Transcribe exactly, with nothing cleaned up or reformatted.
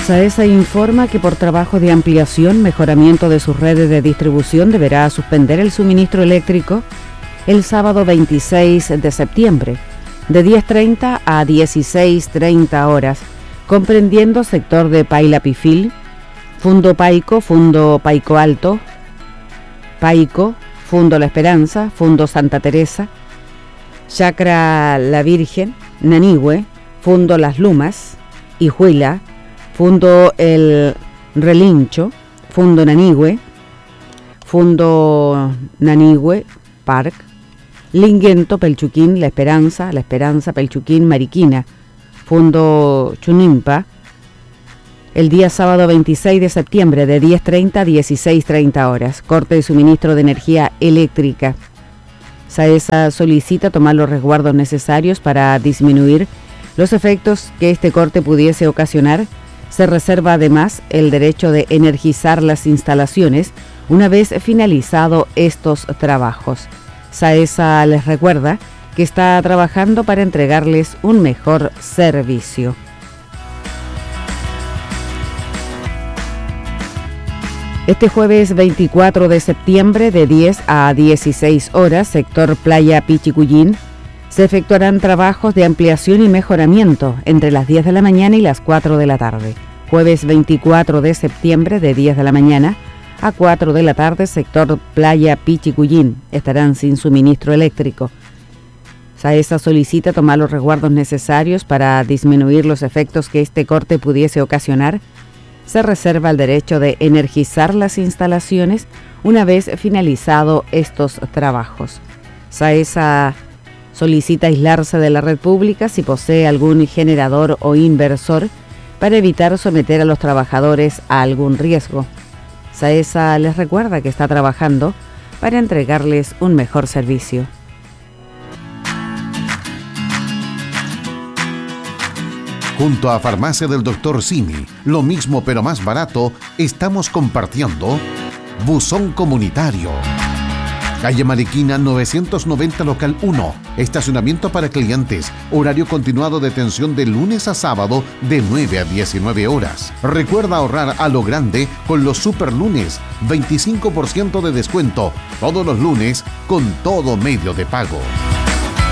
SAESA informa que por trabajo de ampliación, mejoramiento de sus redes de distribución deberá suspender el suministro eléctrico el sábado veintiséis de septiembre, de diez treinta a dieciséis treinta horas, comprendiendo sector de Pailapifil, Fundo Paico, Fundo Paico Alto, Paico, Fundo La Esperanza, Fundo Santa Teresa, Chacra La Virgen, Nanigüe, Fundo Las Lumas, Hijuela, Fundo El Relincho, Fundo Nanigüe, Fundo Nanigüe Park, Linguento, Pelchuquín, La Esperanza, La Esperanza, Pelchuquín, Mariquina, Fundo Chunimpa, el día sábado veintiséis de septiembre de diez treinta a dieciséis treinta horas, corte de suministro de energía eléctrica. SAESA solicita tomar los resguardos necesarios para disminuir los efectos que este corte pudiese ocasionar. Se reserva además el derecho de energizar las instalaciones una vez finalizado estos trabajos. SAESA les recuerda que está trabajando para entregarles un mejor servicio. Este jueves veinticuatro de septiembre de diez a dieciséis horas, sector Playa Pichicuyín, se efectuarán trabajos de ampliación y mejoramiento entre las diez de la mañana y las cuatro de la tarde. Jueves veinticuatro de septiembre de diez de la mañana a cuatro de la tarde, sector Playa Pichicuyín, estarán sin suministro eléctrico. SAESA solicita tomar los resguardos necesarios para disminuir los efectos que este corte pudiese ocasionar. Se reserva el derecho de energizar las instalaciones una vez finalizado estos trabajos. SAESA solicita aislarse de la red pública si posee algún generador o inversor para evitar someter a los trabajadores a algún riesgo. SAESA les recuerda que está trabajando para entregarles un mejor servicio. Junto a Farmacia del Doctor Simi, lo mismo pero más barato, estamos compartiendo Buzón Comunitario. Calle Mariquina novecientos noventa, local uno. Estacionamiento para clientes. Horario continuado de atención de lunes a sábado de nueve a diecinueve horas. Recuerda ahorrar a lo grande con los super lunes. veinticinco por ciento de descuento todos los lunes con todo medio de pago.